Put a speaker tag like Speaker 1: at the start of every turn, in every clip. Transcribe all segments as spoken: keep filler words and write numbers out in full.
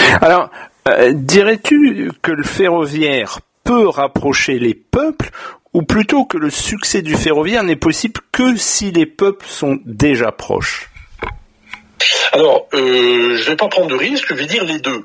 Speaker 1: Alors, euh, dirais-tu que le ferroviaire peut rapprocher les peuples, ou plutôt que le succès du ferroviaire n'est possible que si les peuples sont déjà proches?
Speaker 2: Alors, euh, je vais pas prendre de risque, je vais dire les deux.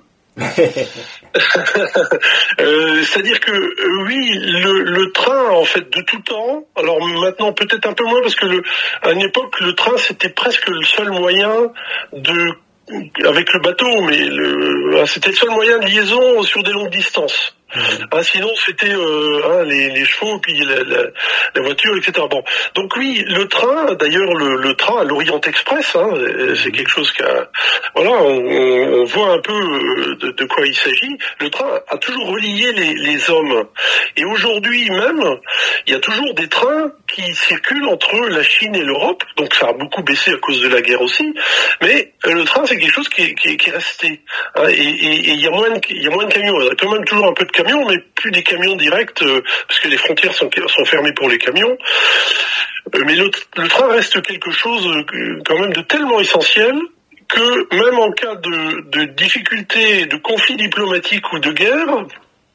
Speaker 2: euh, c'est-à-dire que euh, oui, le, le train en fait de tout temps. Alors maintenant peut-être un peu moins parce que le, à une époque le train c'était presque le seul moyen de, avec le bateau, mais le, c'était le seul moyen de liaison sur des longues distances. Ah, sinon c'était euh, hein, les, les chevaux puis la, la, la voiture, et cetera. Bon, donc oui, le train, d'ailleurs le, le train, l'Orient Express, hein, c'est quelque chose qu'a, voilà, on, on voit un peu de, de quoi il s'agit. Le train a toujours relié les, les hommes, et aujourd'hui même, il y a toujours des trains qui circulent entre la Chine et l'Europe. Donc ça a beaucoup baissé à cause de la guerre aussi, mais le train c'est quelque chose qui est, qui est, qui est resté. Hein, et il y a moins de, il y a moins de camions, il y a quand même toujours un peu de camions. Mais plus des camions directs, euh, parce que les frontières sont, sont fermées pour les camions. Euh, mais le, le train reste quelque chose euh, quand même de tellement essentiel que même en cas de, de difficulté, de conflit diplomatique ou de guerre,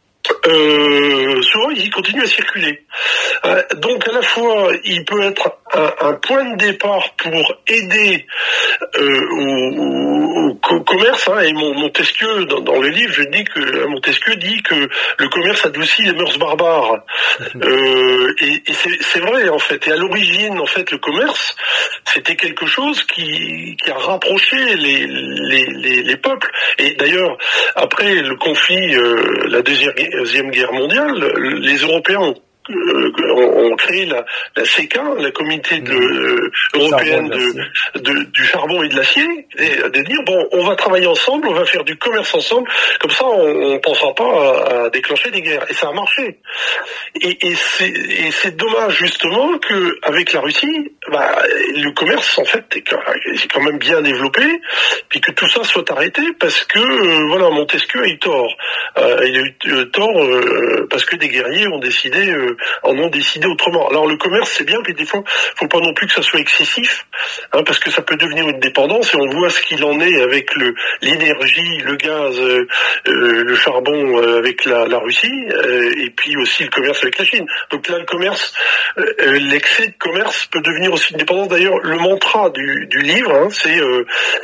Speaker 2: euh, souvent il continue à circuler. Euh, donc à la fois il peut être un, un point de départ pour aider euh, au, au commerce, hein, et Montesquieu dans, dans le livre je dis que Montesquieu dit que le commerce adoucit les mœurs barbares. euh, et, et c'est, c'est vrai en fait. Et à l'origine en fait le commerce c'était quelque chose qui, qui a rapproché les, les, les, les peuples. Et d'ailleurs après le conflit, euh, la deuxième Deuxième Guerre mondiale, les Européens ont, euh, ont créé la, la C E C A, la communauté de, euh, européenne de, de, du charbon et de l'acier, et de dire bon, on va travailler ensemble, on va faire du commerce ensemble, comme ça on ne pensera pas à, à déclencher des guerres. Et ça a marché. Et, et, c'est, et c'est dommage justement que avec la Russie, bah, le commerce en fait est quand même bien développé, puis que tout ça soit arrêté parce que euh, voilà, Montesquieu a eu tort. Euh, il a eu euh, tort euh, parce que des guerriers ont décidé, euh, en ont décidé autrement. Alors le commerce c'est bien, mais des fois faut pas non plus que ça soit excessif, hein, parce que ça peut devenir une dépendance. Et on voit ce qu'il en est avec le l'énergie, le gaz, euh, euh, le charbon euh, avec la, la Russie, euh, et puis aussi le commerce avec la Chine. Donc là le commerce, euh, l'excès de commerce peut devenir aussi une dépendance. D'ailleurs le mantra du, du livre, hein, c'est euh,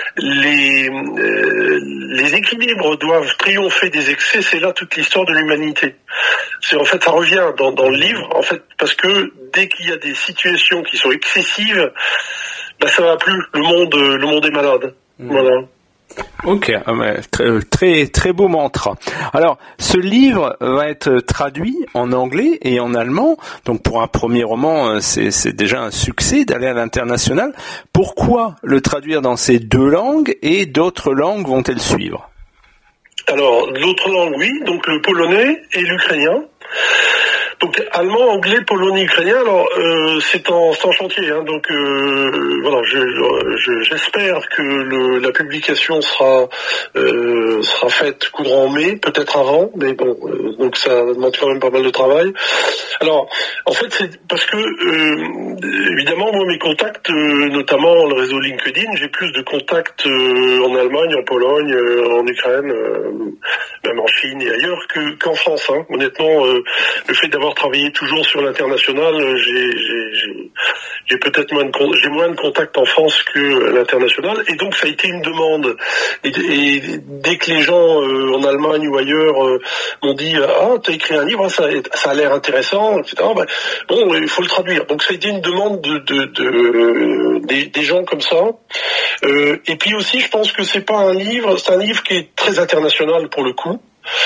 Speaker 2: les euh, les équilibres doivent triompher des excès. C'est là toute l'histoire de l'humanité. C'est en fait ça revient dans, dans le livre en fait parce que dès qu'il y a des situations qui sont excessives, bah ça va plus. Le monde le monde est malade. Mmh. Voilà.
Speaker 1: Ok, très, très très beau mantra. Alors, ce livre va être traduit en anglais et en allemand. Donc, pour un premier roman, c'est, c'est déjà un succès d'aller à l'international. Pourquoi le traduire dans ces deux langues et d'autres langues vont-elles suivre ?
Speaker 2: Alors, d'autres langues, oui. Donc, le polonais et l'ukrainien. Donc allemand, anglais, polonais, ukrainien. Alors euh, c'est en, c'est en chantier. Hein, donc euh, voilà, je, je, j'espère que le, la publication sera euh, sera faite courant mai, peut-être avant, mais bon, euh, donc ça demande quand même pas mal de travail. Alors en fait c'est parce que euh, évidemment moi mes contacts, euh, notamment le réseau LinkedIn, j'ai plus de contacts euh, en Allemagne, en Pologne, euh, en Ukraine, euh, même en Chine et ailleurs que qu'en France. Hein. Honnêtement, euh, le fait d'avoir travaillé toujours sur l'international, j'ai, j'ai, j'ai, j'ai peut-être moins de j'ai moins de contacts en France que à l'international, et donc ça a été une demande. Et, et dès que les gens euh, en Allemagne ou ailleurs euh, m'ont dit ah t'as écrit un livre, ça, ça a l'air intéressant, et cetera. Ben, bon, il faut le traduire. Donc ça a été une demande de, de, de euh, des, des gens comme ça. Euh, et puis aussi, je pense que c'est pas un livre, c'est un livre qui est très international pour le coup.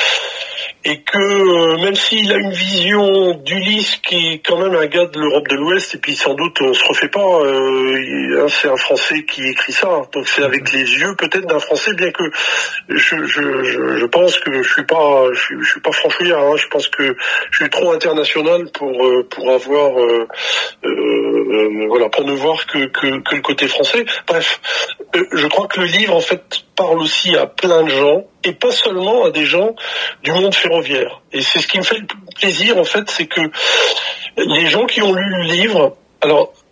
Speaker 2: Et que euh, même s'il a une vision d'Ulysse qui est quand même un gars de l'Europe de l'Ouest, et puis sans doute on se refait pas, euh, hein, c'est un Français qui écrit ça, donc c'est avec les yeux peut-être d'un Français, bien que je je je, je pense que je suis pas je suis, je suis pas franchouillard, hein, je pense que je suis trop international pour euh, pour avoir euh, euh, voilà pour ne voir que que que le côté français. Bref, euh, je crois que le livre en fait parle aussi à plein de gens, et pas seulement à des gens du monde ferroviaire. Et c'est ce qui me fait plaisir, en fait, c'est que les gens qui ont lu le livre, alors,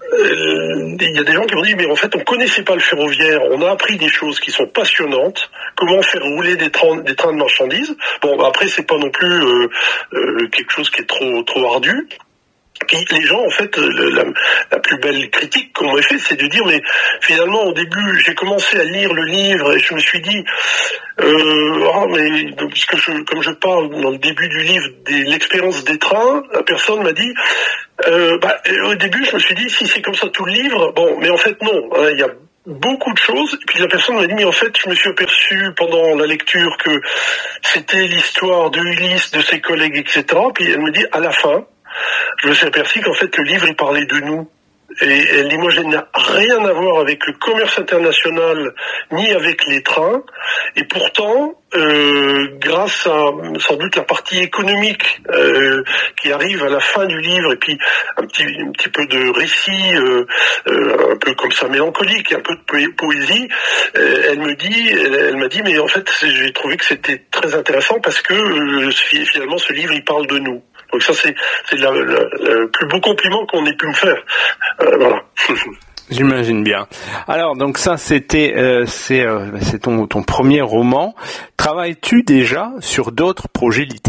Speaker 2: euh, il y a des gens qui m'ont dit, mais en fait, on connaissait pas le ferroviaire, on a appris des choses qui sont passionnantes, comment faire rouler des trains, des trains de marchandises. Bon, après, c'est pas non plus euh, euh, quelque chose qui est trop trop ardu. Puis les gens, en fait, le, la, la plus belle critique qu'on m'a fait, c'est de dire, mais finalement, au début, j'ai commencé à lire le livre et je me suis dit, euh, ah, mais puisque je, comme je parle dans le début du livre de l'expérience des trains, la personne m'a dit, euh, bah, au début, je me suis dit, si c'est comme ça tout le livre, bon, mais en fait, non, hein, il y a beaucoup de choses. Et puis la personne m'a dit, mais en fait, je me suis aperçu pendant la lecture que c'était l'histoire de Ulysse, de ses collègues, et cetera. Puis elle me dit, à la fin, je me suis aperçu qu'en fait, le livre, il parlait de nous. Et elle dit, moi, je n'ai rien à voir avec le commerce international, ni avec les trains. Et pourtant, euh, grâce à, sans doute, la partie économique euh, qui arrive à la fin du livre, et puis un petit, un petit peu de récit, euh, euh, un peu comme ça mélancolique, un peu de po- poésie, euh, elle me dit, elle, elle m'a dit, mais en fait, j'ai trouvé que c'était très intéressant parce que euh, finalement, ce livre, il parle de nous. Donc ça, c'est, c'est la, la, le plus beau compliment qu'on ait pu me faire. Euh, voilà.
Speaker 1: J'imagine bien. Alors, donc ça, c'était, euh, c'est, euh, c'est ton, ton premier roman. Travailles-tu déjà sur d'autres projets littéraires ?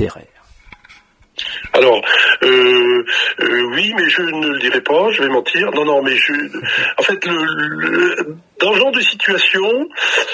Speaker 2: Alors, euh, euh, oui, mais je ne le dirai pas, je vais mentir. Non, non, mais je, en fait, le, le, dans ce genre de situation,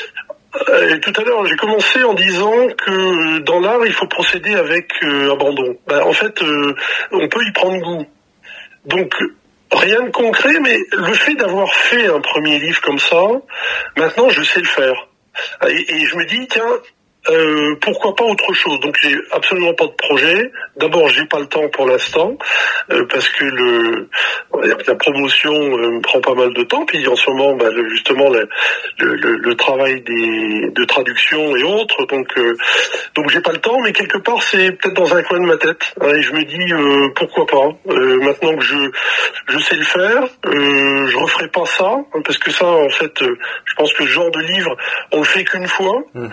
Speaker 2: Euh, tout à l'heure, j'ai commencé en disant que dans l'art, il faut procéder avec euh, abandon. Ben, en fait, euh, on peut y prendre goût. Donc, rien de concret, mais le fait d'avoir fait un premier livre comme ça, maintenant, je sais le faire. Et, et je me dis, tiens, euh, pourquoi pas autre chose. Donc, j'ai absolument pas de projet. D'abord, j'ai pas le temps pour l'instant, euh, parce que le la promotion euh, me prend pas mal de temps. Puis en ce moment, bah, le, justement, le, le, le travail des, de traduction et autres. Donc, euh, donc j'ai pas le temps, mais quelque part, c'est peut-être dans un coin de ma tête. Hein, et je me dis, euh, pourquoi pas. Euh, maintenant que je je sais le faire, euh, je referai pas ça, hein, parce que ça, en fait, euh, je pense que ce genre de livre, on le fait qu'une fois. Mmh.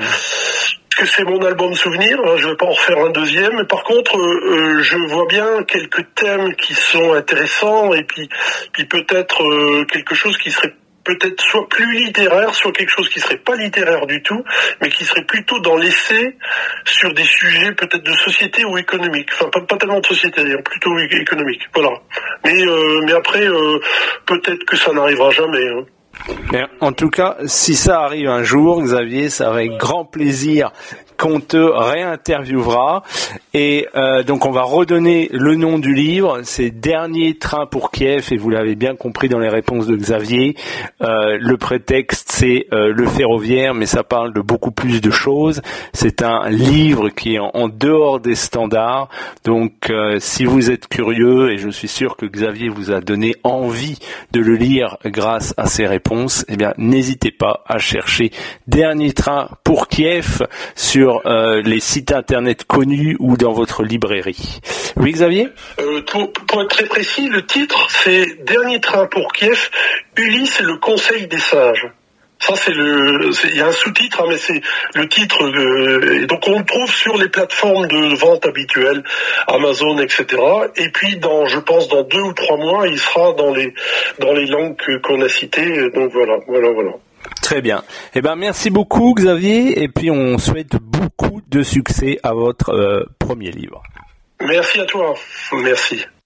Speaker 2: Que c'est mon album souvenir, hein, je vais pas en refaire un deuxième, mais par contre, euh, je vois bien quelques thèmes qui sont intéressants, et puis, puis peut-être euh, quelque chose qui serait peut-être soit plus littéraire, soit quelque chose qui serait pas littéraire du tout, mais qui serait plutôt dans l'essai sur des sujets peut-être de société ou économique. Enfin, pas, pas tellement de société, plutôt économique. Voilà. Mais, euh, mais après, euh, peut-être que ça n'arrivera jamais. Hein.
Speaker 1: Mais en tout cas, si ça arrive un jour, Xavier, ça avec grand plaisir qu'on te réinterviewera. Et euh, donc on va redonner le nom du livre, c'est Dernier train pour Kiev, et vous l'avez bien compris dans les réponses de Xavier, euh, le prétexte c'est euh, le ferroviaire, mais ça parle de beaucoup plus de choses. C'est un livre qui est en, en dehors des standards, donc euh, si vous êtes curieux, et je suis sûr que Xavier vous a donné envie de le lire grâce à ses réponses, eh bien n'hésitez pas à chercher Dernier train pour Kiev sur euh, les sites internet connus ou dans votre librairie. Oui, Xavier ?
Speaker 2: euh, pour, pour être très précis, le titre, c'est Dernier train pour Kiev, Ulysse et le Conseil des sages. Ça, c'est le, il y a un sous-titre, hein, mais c'est le titre. Euh, et donc, on le trouve sur les plateformes de vente habituelles, Amazon, et cetera. Et puis, dans, je pense, dans deux ou trois mois, il sera dans les dans les langues que, qu'on a citées. Donc voilà, voilà, voilà.
Speaker 1: Très bien. Eh ben, merci beaucoup, Xavier. Et puis, on souhaite beaucoup de succès à votre euh, premier livre.
Speaker 2: Merci à toi. Merci.